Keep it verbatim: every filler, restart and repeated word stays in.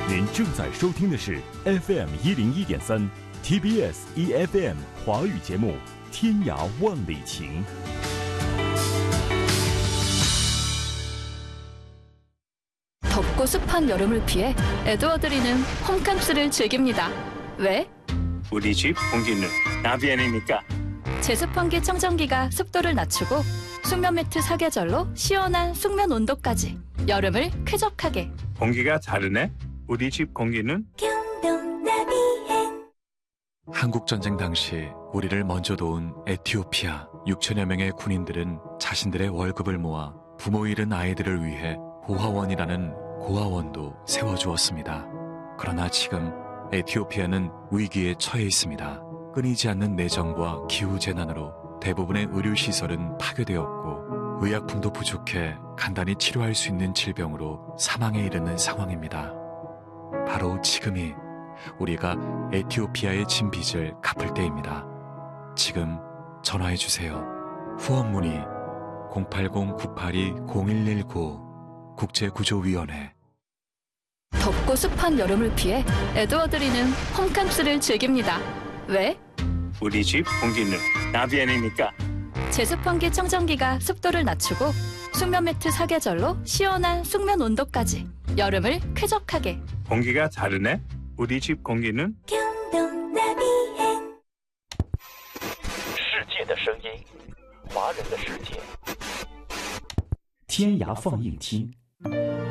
您正在收听的是 F M 一零一点三 T B S E F M 华语节目《天涯万里情》。 덥고 습한 여름을 피해 에드워드리는 홈캠프를 즐깁니다. 왜? 우리 집 공기는 나비엔이니까. 제습 환기 청정기가 습도를 낮추고 숙면 매트 사계절로 시원한 숙면 온도까지 여름을 쾌적하게. 공기가 다르네. 우리 집 공기는 경동 나비엔. 한국전쟁 당시 우리를 먼저 도운 에티오피아 육천여 명의 군인들은 자신들의 월급을 모아 부모 잃은 아이들을 위해 고아원이라는 고아원도 세워주었습니다. 그러나 지금 에티오피아는 위기에 처해 있습니다. 끊이지 않는 내전과 기후재난으로 대부분의 의료시설은 파괴되었고 의약품도 부족해 간단히 치료할 수 있는 질병으로 사망에 이르는 상황입니다. 바로 지금이 우리가 에티오피아에 진 빚을 갚을 때입니다. 지금 전화해주세요. 후원 문의 공팔공 구팔이 공일일구 국제구조위원회. 덥고 습한 여름을 피해 에드워드리는 홈캠프를 즐깁니다. 왜? 우리 집 공기는 나비엔이니까. 제습 환기 청정기가 습도를 낮추고 숙면 매트 사계절로 시원한 숙면 온도까지 여름을 쾌적하게. 공기가 다르네. 우리 집 공기는 경동 나비엔. 世界的声音，华人的世界。 天涯放映厅